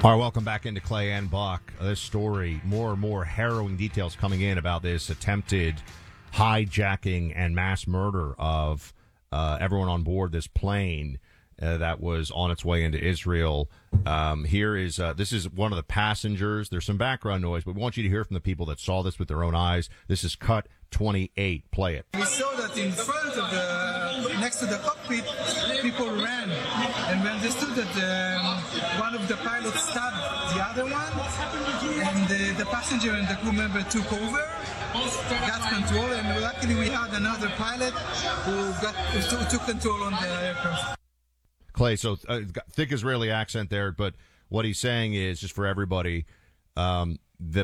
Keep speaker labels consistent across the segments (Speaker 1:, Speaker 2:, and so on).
Speaker 1: All right, welcome back into Clay and Buck. This story, more and more harrowing details coming in about this attempted hijacking and mass murder of everyone on board this plane that was on its way into Israel. This is one of the passengers. There's some background noise, but we want you to hear from the people that saw this with their own eyes. This is cut 28. Play it.
Speaker 2: We saw that in front of next to the cockpit, people ran. And when they stood that one of the pilots stabbed the other one, and the passenger and the crew member took over, got control, and luckily we had another pilot who took control on the aircraft.
Speaker 1: Clay, so thick Israeli accent there, but what he's saying is, just for everybody, a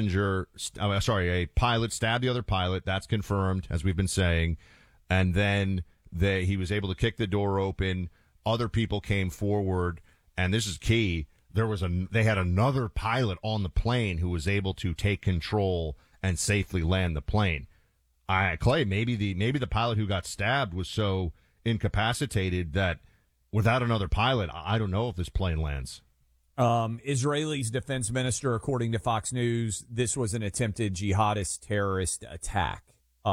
Speaker 1: pilot stabbed the other pilot. That's confirmed, as we've been saying. And then he was able to kick the door open. Other people came forward, and this is key. They had another pilot on the plane who was able to take control and safely land the plane. Clay, maybe the pilot who got stabbed was so incapacitated that without another pilot, I don't know if this plane lands.
Speaker 3: Israel's defense minister, according to Fox News, this was an attempted jihadist terrorist attack.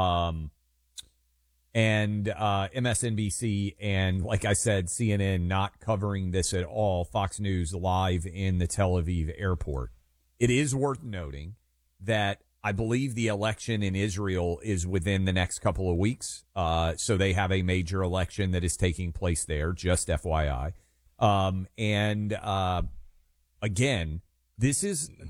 Speaker 3: And MSNBC and, like I said, CNN not covering this at all. Fox News live in the Tel Aviv airport. It is worth noting that I believe the election in Israel is within the next couple of weeks. So they have a major election that is taking place there, just FYI. Again, this is